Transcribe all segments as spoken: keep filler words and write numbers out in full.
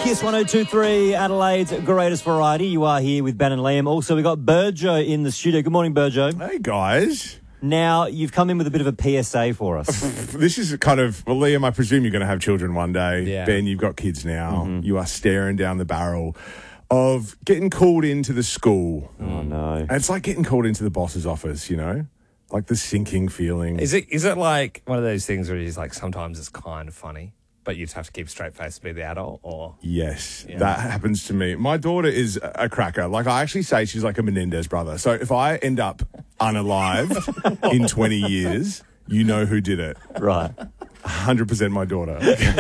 Kiss one oh two point three, Adelaide's greatest variety. You are here with Ben and Liam. Also, we got Burjo in the studio. Good morning, Burjo. Hey, guys. Now, you've come in with a bit of a P S A for us. This is kind of, well, Liam, I presume you're going to have children one day. Yeah. Ben, you've got kids now. Mm-hmm. You are staring down the barrel of getting called into the school. Oh, no. And it's like getting called into the boss's office, you know? Like the sinking feeling. Is it is it like one of those things where it's like sometimes it's kind of funny, but you just have to keep straight face to be the adult, or Yes, Yeah. that happens to me. My daughter is a cracker. Like, I actually say she's like a Menendez brother. So if I end up unalived in twenty years, you know who did it. Right. one hundred percent my daughter.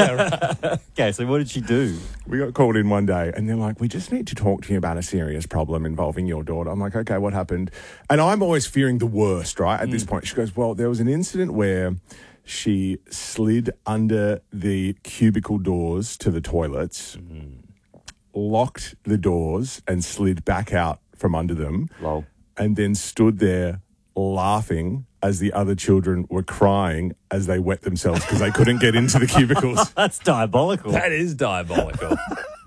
Okay, so what did she do? We got called in one day and they're like, we just need to talk to you about a serious problem involving your daughter. I'm like, okay, what happened? And I'm always fearing the worst, right? At mm. this point, she goes, well, there was an incident where she slid under the cubicle doors to the toilets, mm. locked the doors and slid back out from under them. Lol. And then stood there laughing as the other children were crying as they wet themselves because they couldn't get into the cubicles. That's diabolical. that is diabolical.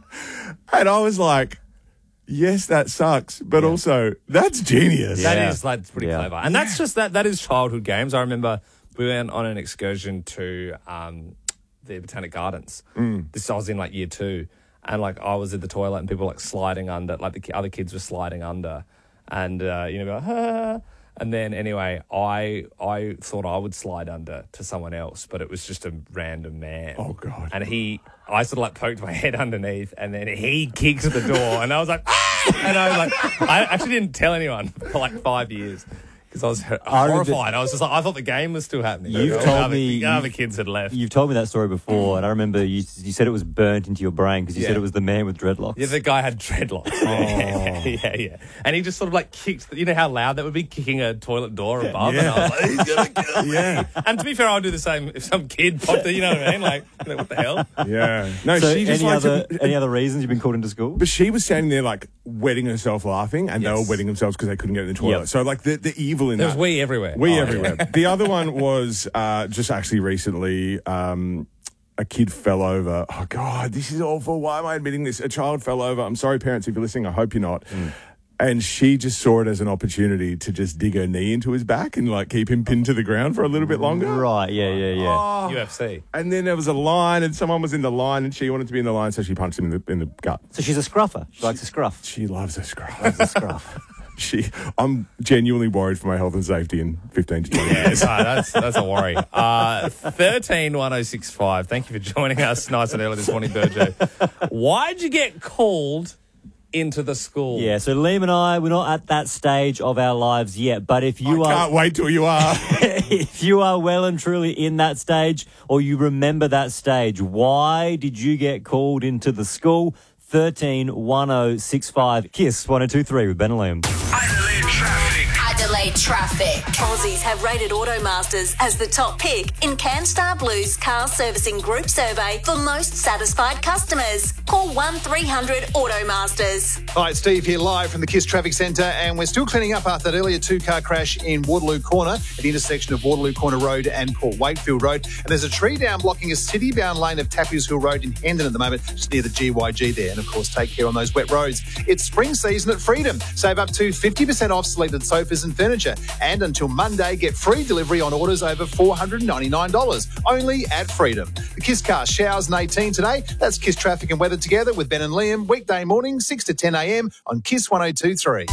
And I was like, yes, that sucks, but Yeah. also that's genius. Yeah. That is like pretty Yeah. clever, and that's just that. That is childhood games. I remember we went on an excursion to um, the Botanic Gardens. Mm. This I was in like year two, and like I was at the toilet, and people were like sliding under, like the ki- other kids were sliding under, and uh, you know, like, ah. And then anyway, I I thought I would slide under to someone else, but it was just a random man. Oh, God. And he, I sort of like poked my head underneath, and then he kicked the door, and I was like, ah! And I was like, I actually didn't tell anyone for like five years. Because I was her- I remember- horrified. I was just like, I thought the game was still happening. You've All the told other, me- the other kids had left. You've told me that story before, and I remember you you said it was burnt into your brain because you Yeah. said it was the man with dreadlocks. Yeah, the guy had dreadlocks. yeah, yeah, yeah. And he just sort of like kicked, you know how loud that would be, kicking a toilet door above? And I was like, he's going to kill me. Yeah. And to be fair, I'll do the same if some kid popped it, you know what I mean? Like, what the hell? Yeah. No, So she just any likes other to- any other reasons you've been called into school? But she was standing there like wetting herself laughing, and they Yes. were wetting themselves because they couldn't get in the toilet. Yep. So like the, the evil in There was that. wee everywhere. We Oh, everywhere. The other one was uh, just actually recently, um, a kid fell over. Oh, God, this is awful. Why am I admitting this? A child fell over. I'm sorry, parents, if you're listening. I hope you're not. Mm. And she just saw it as an opportunity to just dig her knee into his back and like keep him pinned to the ground for a little bit longer. Right, yeah, yeah, yeah. Oh. U F C. And then there was a line, and someone was in the line, and she wanted to be in the line, so she punched him in the in the gut. So she's a scruffer. She likes to scruff. She loves a scruff. Loves a scruff. She, I'm genuinely worried for my health and safety in fifteen to twenty years. Ah, that's that's a worry. Uh, thirteen one oh six five. Thank you for joining us nice and early this morning, Burjo. Why'd you get called into the school? Yeah, so Liam and I, we're not at that stage of our lives yet, but if you I are can't wait till you are. if you are well and truly in that stage, or you remember that stage, why did you get called into the school? thirteen one oh six five. Kiss one oh two point three with Ben and Liam. Adelaide traffic. Adelaide traffic. Aussies have rated Automasters as the top pick in CanStar Blue's car servicing group survey for most satisfied customers. Call one three hundred Automasters. Hi, it's Steve here live from the Kiss Traffic Centre, and we're still cleaning up after that earlier two-car crash in Waterloo Corner at the intersection of Waterloo Corner Road and Port Wakefield Road. And there's a tree down blocking a city-bound lane of Tappies Hill Road in Hendon at the moment, just near the G Y G there. And, of course, take care on those wet roads. It's spring season at Freedom. Save up to fifty percent off selected sofas and furniture. And until Monday, get free delivery on orders over four hundred ninety-nine dollars. Only at Freedom. The Kiss Car showers and eighteen today. That's Kiss Traffic and Weather together with Ben and Liam. Weekday morning, six to ten a.m. on Kiss one oh two point three.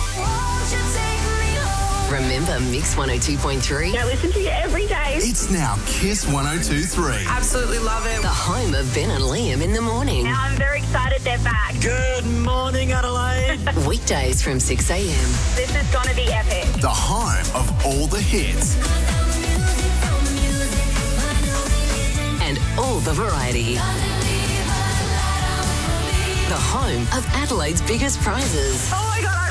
Remember Mix one oh two point three? I listen to you every day. It's now Kiss one oh two point three. Absolutely love it. The home of Ben and Liam in the morning. Now I'm very excited they're back. Good morning, Adelaide. Weekdays from six a.m. This is going to be epic. The home of all the hits. And all the variety. The home of Adelaide's biggest prizes. Oh my God,